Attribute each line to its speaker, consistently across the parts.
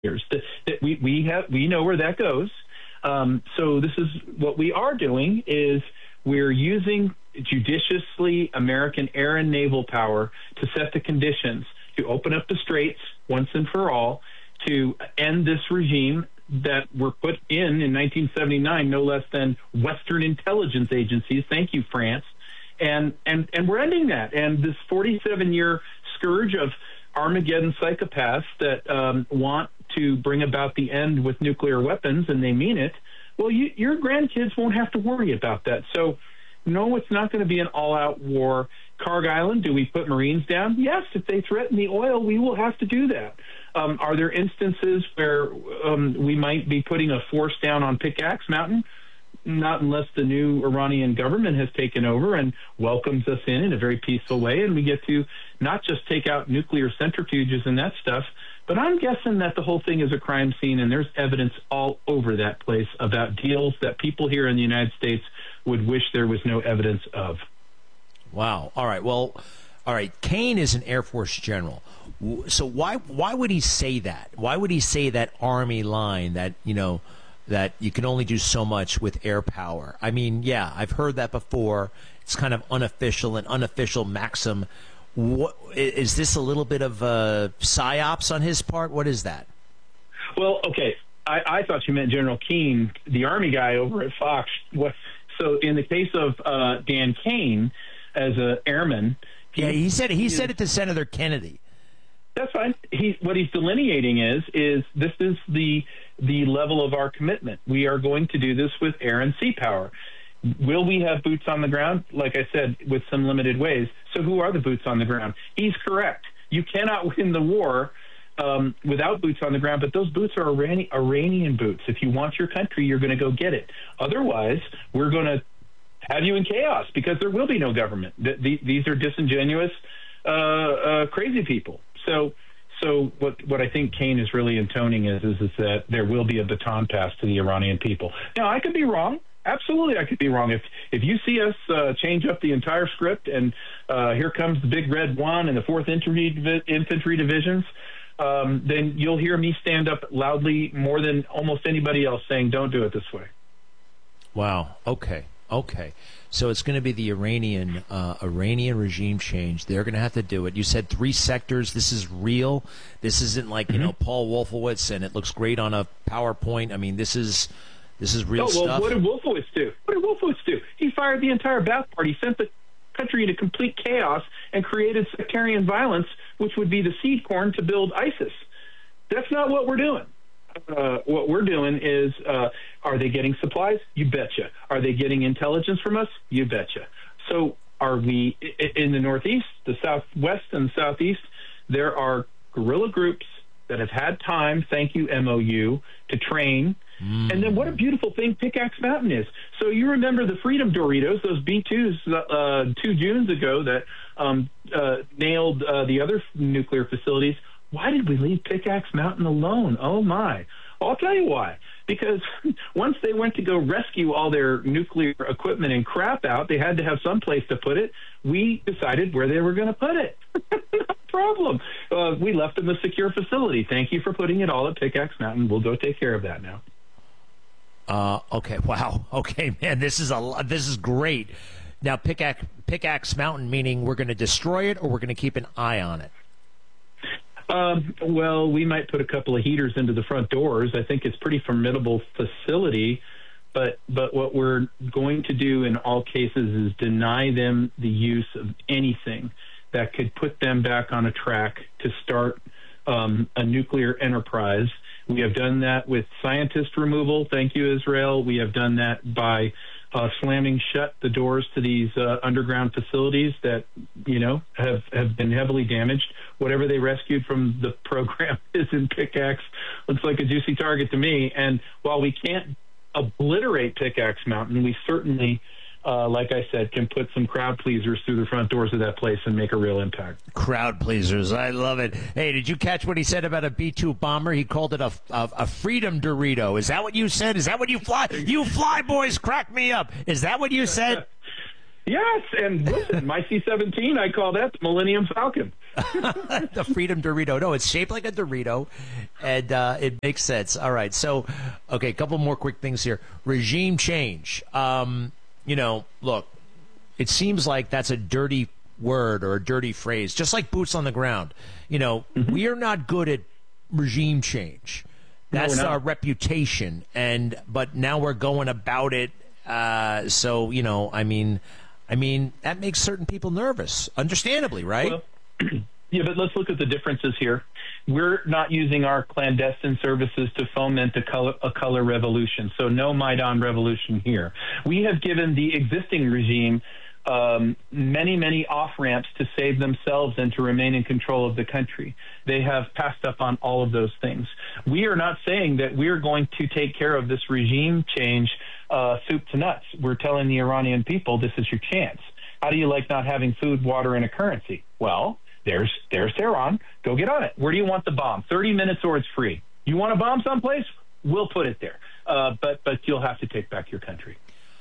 Speaker 1: years. That we know where that goes. So this is what we are doing is we're using judiciously American air and naval power to set the conditions to open up the straits once and for all, to end this regime that were put in 1979, no less than Western intelligence agencies. Thank you, France. And we're ending that. And this 47-year scourge of Armageddon psychopaths that want to bring about the end with nuclear weapons, and they mean it, well, your grandkids won't have to worry about that. So, no, it's not going to be an all-out war. Karg Island, do we put Marines down? Yes, if they threaten the oil, we will have to do that. Are there instances where we might be putting a force down on Pickaxe Mountain? Not unless the new Iranian government has taken over and welcomes us in a very peaceful way, and we get to not just take out nuclear centrifuges and that stuff, but I'm guessing that the whole thing is a crime scene, and there's evidence all over that place about deals that people here in the United States would wish there was no evidence of.
Speaker 2: Wow. All right. Well, all right. Kaine is an Air Force general. So why would he say that? Why would he say that Army line that, that you can only do so much with air power? I mean, yeah, I've heard that before. It's kind of an unofficial maxim. What, is this a little bit of psyops on his part? What is that?
Speaker 1: Well, okay. I thought you meant General Keane, the Army guy over at Fox. So in the case of Dan Kaine, as an airman,
Speaker 2: he said it to Senator Kennedy.
Speaker 1: That's fine. What he's delineating is this is the level of our commitment. We are going to do this with air and sea power. Will we have boots on the ground? Like I said, with some limited ways. So who are the boots on the ground? He's correct. You cannot win the war without boots on the ground, but those boots are Iranian boots. If you want your country, you're going to go get it. Otherwise, we're going to have you in chaos because there will be no government. These are disingenuous, crazy people. So what I think Kaine is really intoning is that there will be a baton pass to the Iranian people. Now, I could be wrong. Absolutely, I could be wrong. If you see us change up the entire script and here comes the Big Red One and the 4th Infantry Divisions, then you'll hear me stand up loudly more than almost anybody else saying, don't do it this way.
Speaker 2: Wow. Okay. So it's going to be the Iranian regime change. They're going to have to do it. You said 3 sectors. This is real. This isn't like, Paul Wolfowitz and it looks great on a PowerPoint. I mean, this is real stuff.
Speaker 1: What did Wolfowitz do? He fired the entire Ba'ath Party, sent the country into complete chaos, and created sectarian violence, which would be the seed corn to build ISIS. That's not what we're doing. What we're doing is, are they getting supplies? You betcha. Are they getting intelligence from us? You betcha. So are we in the Northeast, the Southwest, and the Southeast? There are guerrilla groups that have had time, thank you, MOU, to train. And then what a beautiful thing Pickaxe Mountain is. So you remember the Freedom Doritos, those B-2s 2 Junes ago that nailed the other nuclear facilities. Why did we leave Pickaxe Mountain alone? Oh, my. I'll tell you why. Because once they went to go rescue all their nuclear equipment and crap out, they had to have some place to put it. We decided where they were going to put it. No problem. We left them a secure facility. Thank you for putting it all at Pickaxe Mountain. We'll go take care of that now.
Speaker 2: Okay. Wow. Okay, man. This is great. Now, Pickaxe Mountain, meaning we're going to destroy it or we're going to keep an eye on it?
Speaker 1: Well, we might put a couple of heaters into the front doors. I think it's a pretty formidable facility, but what we're going to do in all cases is deny them the use of anything that could put them back on a track to start a nuclear enterprise. We have done that with scientist removal. Thank you, Israel. We have done that by slamming shut the doors to these underground facilities that, have been heavily damaged. Whatever they rescued from the program is in Pickaxe. Looks like a juicy target to me. And while we can't obliterate Pickaxe Mountain, we certainly, like I said, can put some crowd pleasers through the front doors of that place and make a real impact.
Speaker 2: Crowd pleasers. I love it. Hey, did you catch what he said about a B-2 bomber? He called it a Freedom Dorito. Is that what you said? Is that what you fly? You fly boys crack me up. Is that what you said?
Speaker 1: Yes, and listen, my C-17, I call that the Millennium Falcon.
Speaker 2: The Freedom Dorito. No, it's shaped like a Dorito, and it makes sense. All right, so, okay, a couple more quick things here. Regime change. Look, it seems like that's a dirty word or a dirty phrase, just like boots on the ground. We are not good at regime change. That's our reputation, but now we're going about it. I mean, that makes certain people nervous, understandably, right?
Speaker 1: Well, yeah, but let's look at the differences here. We're not using our clandestine services to foment a color revolution, so no Maidan revolution here. We have given the existing regime many, many off-ramps to save themselves and to remain in control of the country. They have passed up on all of those things. We are not saying that we're going to take care of this regime change soup to nuts. We're telling the Iranian people, this is your chance. How do you like not having food, water, and a currency? Well, there's Tehran. Go get on it. Where do you want the bomb? 30 minutes or it's free. You want a bomb someplace? We'll put it there. But you'll have to take back your country.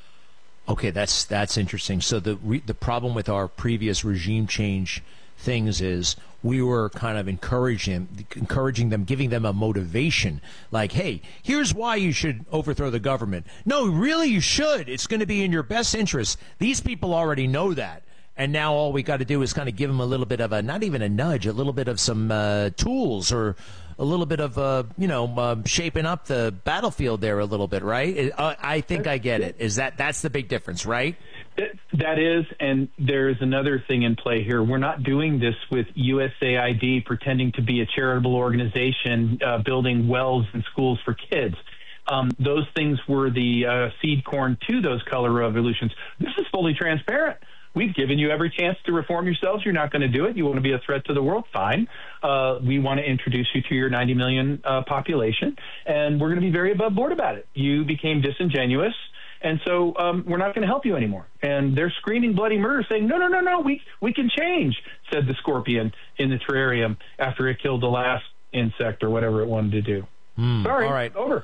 Speaker 2: Okay, that's interesting. So the problem with our previous regime change things is we were kind of encouraging them, giving them a motivation, like, hey, here's why you should overthrow the government. No, really, you should. It's going to be in your best interest. These people already know that. And now all we got to do is kind of give them a little bit of not even a nudge, a little bit of some tools or a little bit of, shaping up the battlefield there a little bit, right? I think I get it. That's the big difference, right?
Speaker 1: That is, and there's another thing in play here. We're not doing this with USAID pretending to be a charitable organization building wells and schools for kids. Those things were the seed corn to those color revolutions. This is fully transparent. We've given you every chance to reform yourselves. You're not going to do it. You want to be a threat to the world? Fine. We want to introduce you to your 90 million population, and we're going to be very above board about it. You became disingenuous, and so we're not going to help you anymore. And they're screaming bloody murder, saying, no, we can change, said the scorpion in the terrarium after it killed the last insect or whatever it wanted to do. Sorry,
Speaker 2: all right.
Speaker 1: Over.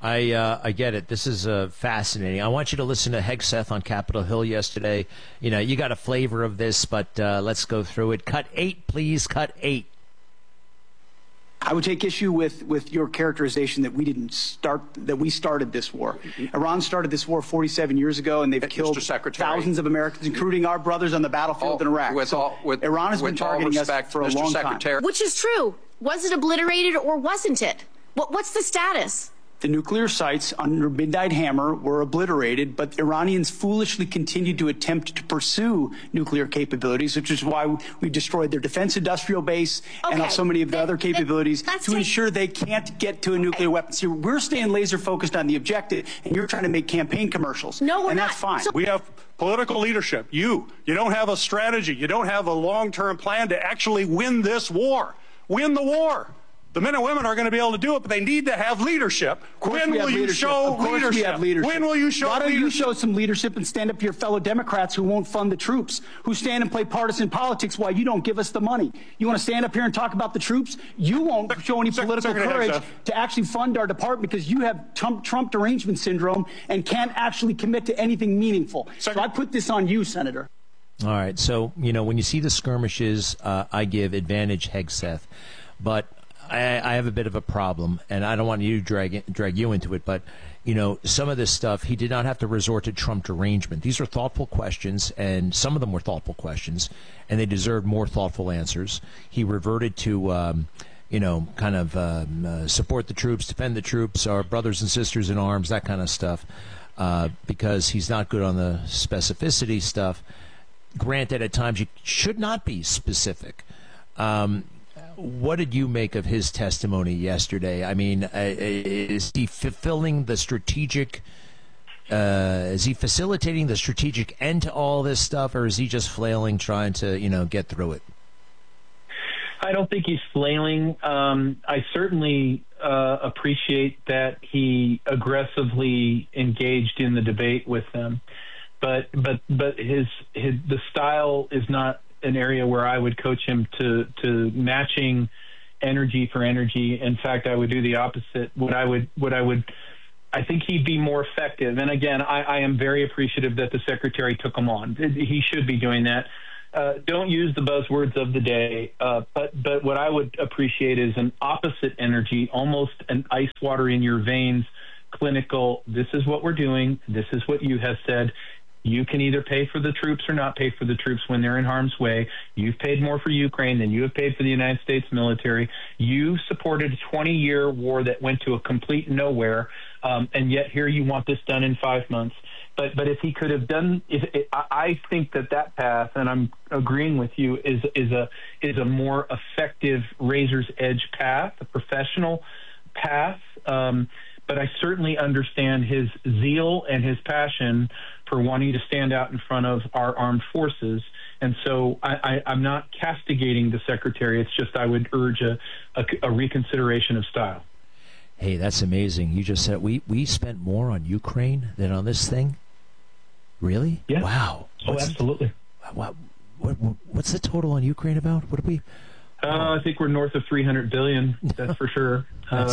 Speaker 2: I get it. This is fascinating. I want you to listen to Hegseth on Capitol Hill yesterday. You got a flavor of this, but let's go through it. Cut 8, please. Cut 8.
Speaker 3: I would take issue with your characterization that we started this war. Iran started this war 47 years ago, and they've killed thousands of Americans, including our brothers on the battlefield in Iraq. Iran has been targeting us for a long time.
Speaker 4: Which is true. Was it obliterated or wasn't it? What's the status?
Speaker 3: The nuclear sites under Midnight Hammer were obliterated, but Iranians foolishly continued to attempt to pursue nuclear capabilities, which is why we destroyed their defense industrial base and so many of the other capabilities to ensure they can't get to a nuclear weapon. See, we're staying laser focused on the objective, and you're trying to make campaign commercials.
Speaker 4: No, we're not.
Speaker 3: And that's fine.
Speaker 5: We have political leadership. You don't have a strategy. You don't have a long-term plan to actually win this war. Win the war. The men and women are going to be able to do it, but they need to have leadership. When will you show leadership? When will you show leadership?
Speaker 3: Why don't you show some leadership and stand up to your fellow Democrats who won't fund the troops, who stand and play partisan politics while you don't give us the money? You want to stand up here and talk about the troops? You won't show any political courage to actually fund our department because you have Trump derangement syndrome and can't actually commit to anything meaningful. So I put this on you, Senator.
Speaker 2: All right. So, when you see the skirmishes, I give advantage Hegseth. But I have a bit of a problem, and I don't want you to drag you into it, but, some of this stuff, he did not have to resort to Trump derangement. These are thoughtful questions, and some of them were thoughtful questions, and they deserved more thoughtful answers. He reverted to, support the troops, defend the troops, our brothers and sisters in arms, that kind of stuff, because he's not good on the specificity stuff. Granted, at times you should not be specific. What did you make of his testimony yesterday? I mean, is he fulfilling the strategic? Is he facilitating the strategic end to all this stuff, or is he just flailing, trying to get through it?
Speaker 1: I don't think he's flailing. I certainly appreciate that he aggressively engaged in the debate with them, but the style is not an area where I would coach him to matching energy for energy. In fact, I would do the opposite. What I would I think he'd be more effective. And again, I am very appreciative that the secretary took him on. He should be doing that. Don't use the buzzwords of the day, but what I would appreciate is an opposite energy, almost an ice water in your veins, clinical. This is what we're doing. This is what you have said. You can either pay for the troops or not pay for the troops when they're in harm's way. You've paid more for Ukraine than you have paid for the United States military. You supported a 20-year war that went to a complete nowhere, and yet here you want this done in 5 months. But if he could have done, I think that path, and I'm agreeing with you, is a more effective razor's edge path, a professional path. But I certainly understand his zeal and his passion for wanting to stand out in front of our armed forces. And so I'm not castigating the secretary. It's just I would urge a reconsideration of style.
Speaker 2: Hey, that's amazing. You just said we spent more on Ukraine than on this thing? Really?
Speaker 1: Yeah.
Speaker 2: Wow.
Speaker 1: Absolutely.
Speaker 2: What's the total on Ukraine about? What do we...
Speaker 1: I think we're north of $300 billion. That's for sure.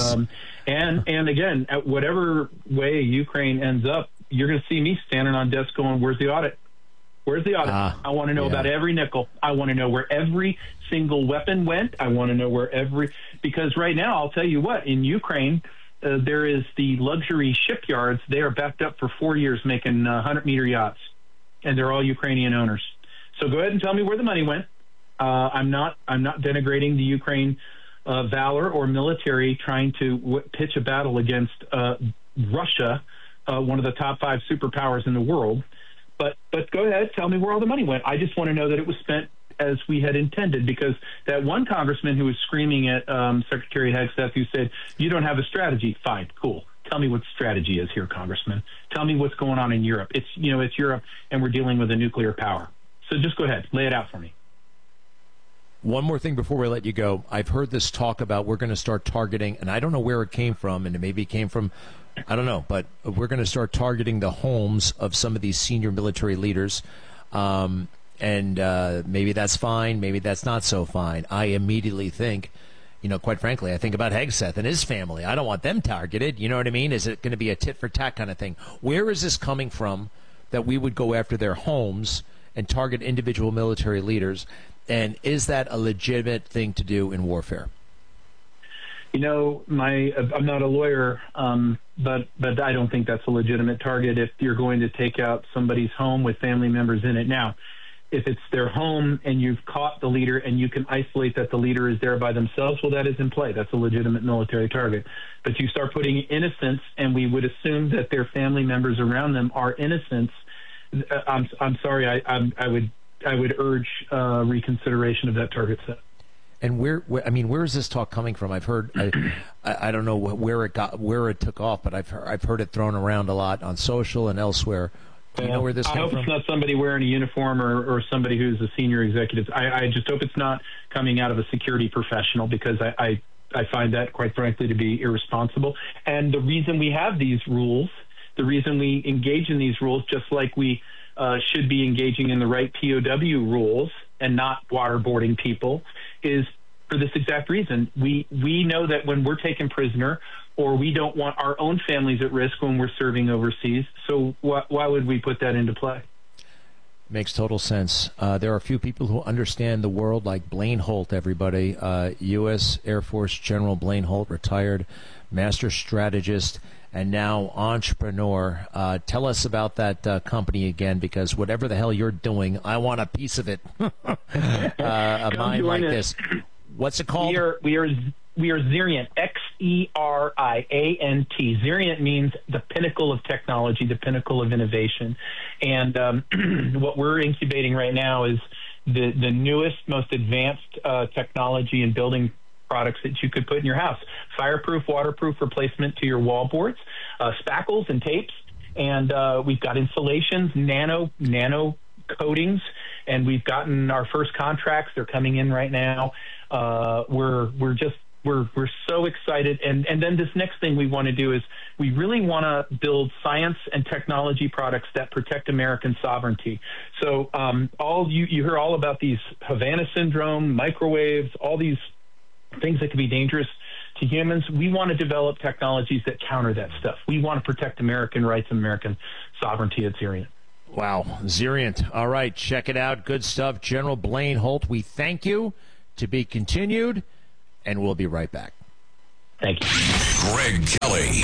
Speaker 1: And again, at whatever way Ukraine ends up, you're going to see me standing on desk going, "Where's the audit? Where's the audit? I want to know about every nickel. I want to know where every single weapon went. I want to know because right now, I'll tell you what, in Ukraine, there is the luxury shipyards. They are backed up for 4 years making 100-meter yachts, and they're all Ukrainian owners. So go ahead and tell me where the money went. I'm not denigrating the Ukraine valor or military trying to pitch a battle against Russia, one of the top 5 superpowers in the world. But go ahead, tell me where all the money went. I just want to know that it was spent as we had intended, because that one congressman who was screaming at Secretary Hegseth, who said, "You don't have a strategy." Fine, cool. Tell me what the strategy is here, Congressman. Tell me what's going on in Europe. It's Europe, and we're dealing with a nuclear power. So just go ahead, lay it out for me.
Speaker 2: One more thing before we let you go. I've heard this talk about we're going to start targeting, and I don't know where it came from, and maybe it came from, I don't know, but we're going to start targeting the homes of some of these senior military leaders. And maybe that's fine, maybe that's not so fine. I immediately think, quite frankly, I think about Hegseth and his family. I don't want them targeted. You know what I mean? Is it going to be a tit-for-tat kind of thing? Where is this coming from that we would go after their homes and target individual military leaders? And is that a legitimate thing to do in warfare?
Speaker 1: I'm not a lawyer, but I don't think that's a legitimate target if you're going to take out somebody's home with family members in it. Now, if it's their home and you've caught the leader and you can isolate that the leader is there by themselves, well, that is in play. That's a legitimate military target. But you start putting innocents, and we would assume that their family members around them are innocents. I'm sorry. I would urge reconsideration of that target set.
Speaker 2: And where is this talk coming from? I've heard, I don't know where it took off, but I've heard it thrown around a lot on social and elsewhere. Do you know where this came from?
Speaker 1: I hope it's not somebody wearing a uniform or somebody who's a senior executive. I just hope it's not coming out of a security professional, because I find that, quite frankly, to be irresponsible. And the reason we have these rules, the reason we engage in these rules, just like we should be engaging in the right POW rules and not waterboarding people, is for this exact reason. We know that when we're taken prisoner, or we don't want our own families at risk when we're serving overseas, so why would we put that into play?
Speaker 2: Makes total sense. There are a few people who understand the world, like Blaine Holt, everybody. U.S. Air Force General Blaine Holt, retired master strategist and now entrepreneur. Tell us about that company again, because whatever the hell you're doing, I want a piece of it. A mind like this. What's it called?
Speaker 1: We are Xeriant, Xeriant. Xeriant means the pinnacle of technology, the pinnacle of innovation. And what we're incubating right now is the newest, most advanced technology in building products that you could put in your house. Fireproof, waterproof replacement to your wall boards, spackles and tapes. And we've got insulations, nano coatings, and we've gotten our first contracts. They're coming in right now. We're so excited. And then this next thing we want to do is we really want to build science and technology products that protect American sovereignty. So you hear all about these Havana syndrome, microwaves, all these things that could be dangerous to humans. We want to develop technologies that counter that stuff. We want to protect American rights and American sovereignty at Xeriant.
Speaker 2: Wow, Xeriant. All right, check it out. Good stuff. General Blaine Holt, we thank you. To be continued, and we'll be right back.
Speaker 1: Thank you.
Speaker 6: Greg Kelly.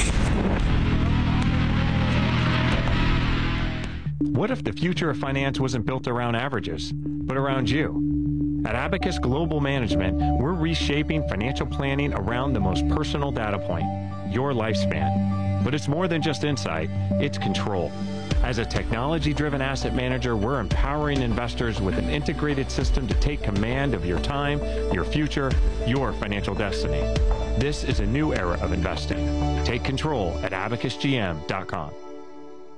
Speaker 7: What if the future of finance wasn't built around averages, but around you? At Abacus Global Management, we're reshaping financial planning around the most personal data point, your lifespan. But it's more than just insight, it's control. As a technology-driven asset manager, we're empowering investors with an integrated system to take command of your time, your future, your financial destiny. This is a new era of investing. Take control at abacusgm.com.